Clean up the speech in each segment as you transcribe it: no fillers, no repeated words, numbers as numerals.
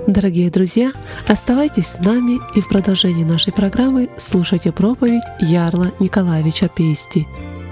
Дорогие друзья, оставайтесь с нами и в продолжении нашей программы слушайте проповедь Ярла Николаевича Пейсти.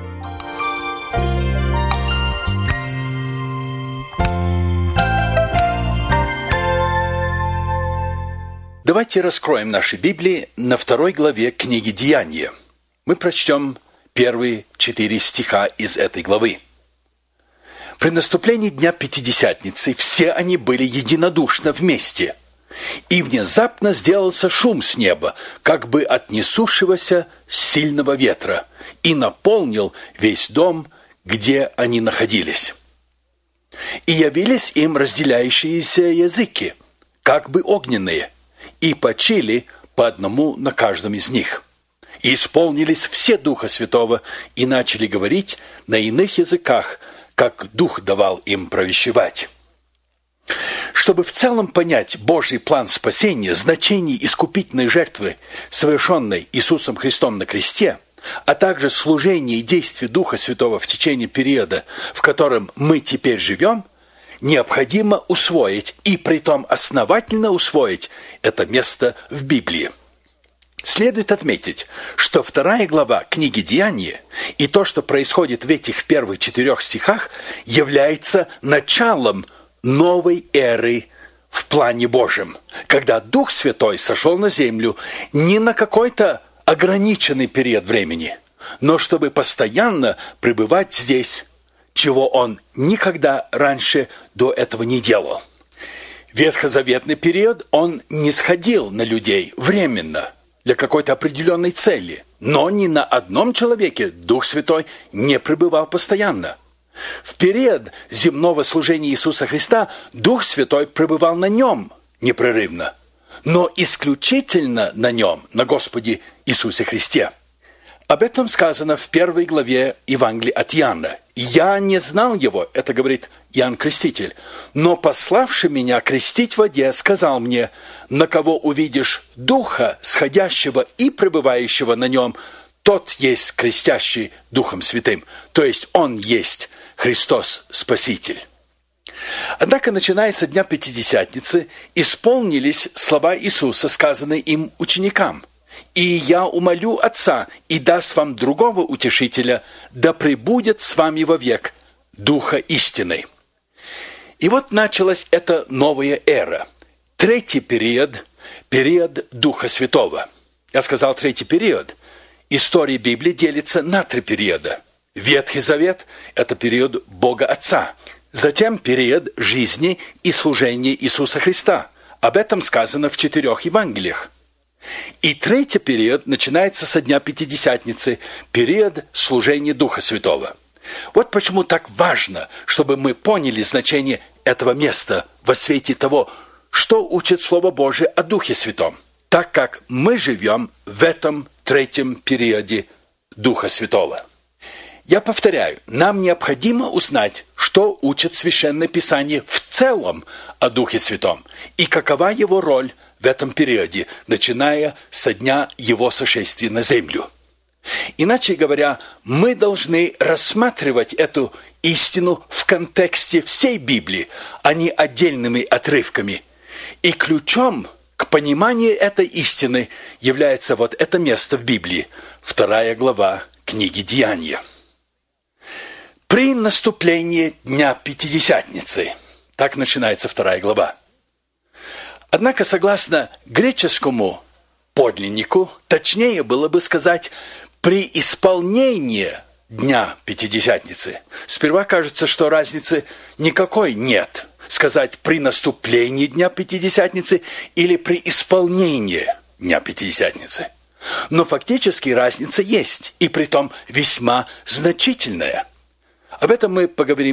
Давайте раскроем наши Библии на 2 главе книги Деяния. Мы прочтем первые 4 стиха из этой главы. При наступлении Дня Пятидесятницы все они были единодушно вместе, и внезапно сделался шум с неба, как бы от несущегося сильного ветра, и наполнил весь дом, где они находились. И явились им разделяющиеся языки, как бы огненные, и почили по одному на каждом из них. И исполнились все Духа Святого, и начали говорить на иных языках, как Дух давал им провещевать. Чтобы в целом понять Божий план спасения, значение искупительной жертвы, совершенной Иисусом Христом на кресте, а также служение и действие Духа Святого в течение периода, в котором мы теперь живем, необходимо усвоить, и притом основательно усвоить, это место в Библии. Следует отметить, что 2 глава книги Деяния и то, что происходит в этих первых 4 стихах, является началом новой эры в плане Божьем, когда Дух Святой сошел на землю не на какой-то ограниченный период времени, но чтобы постоянно пребывать здесь, чего Он никогда раньше до этого не делал. Ветхозаветный период Он не сходил на людей временно, для какой-то определенной цели. Но ни на одном человеке Дух Святой не пребывал постоянно. В период земного служения Иисуса Христа Дух Святой пребывал на Нем непрерывно, но исключительно на Нем, на Господе Иисусе Христе. Об этом сказано в 1 главе Евангелия от Иоанна. «Я не знал Его», это говорит Иоанн Креститель, «но пославший меня крестить в воде сказал мне, на кого увидишь Духа, сходящего и пребывающего на нем, тот есть крестящий Духом Святым». То есть Он есть Христос Спаситель. Однако, начиная со Дня Пятидесятницы, исполнились слова Иисуса, сказанные им ученикам. «И я умолю Отца, и даст вам другого утешителя, да пребудет с вами вовек Духа истины». И вот началась эта новая эра. 3-й период, период Духа Святого. Я сказал 3-й период. История Библии делится на 3 периода. Ветхий Завет – это период Бога Отца. Затем период жизни и служения Иисуса Христа. Об этом сказано в 4 Евангелиях. И 3-й период начинается со Дня Пятидесятницы, период служения Духа Святого. Вот почему так важно, чтобы мы поняли значение этого места во свете того, что учит Слово Божие о Духе Святом, так как мы живем в этом 3-м периоде Духа Святого. Я повторяю, нам необходимо узнать, что учит Священное Писание в целом о Духе Святом и какова его роль в этом периоде, начиная со дня Его сошествия на землю. Иначе говоря, мы должны рассматривать эту истину в контексте всей Библии, а не отдельными отрывками. И ключом к пониманию этой истины является вот это место в Библии, 2 глава книги Деяния. При наступлении Дня Пятидесятницы, так начинается 2 глава. Однако, согласно греческому подлиннику, точнее было бы сказать «при исполнении Дня Пятидесятницы». Сперва кажется, что разницы никакой нет. Сказать «при наступлении Дня Пятидесятницы» или «при исполнении Дня Пятидесятницы». Но фактически разница есть, и притом весьма значительная. Об этом мы поговорим